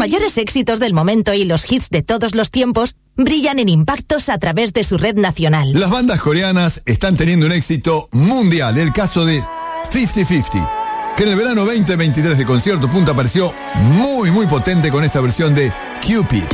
mayores éxitos del momento y los hits de todos los tiempos brillan en Impactos a través de su red nacional. Las bandas coreanas están teniendo un éxito mundial. El caso de 50-50, que en el verano 2023 de Concierto Punta apareció muy potente con esta versión de Cupid.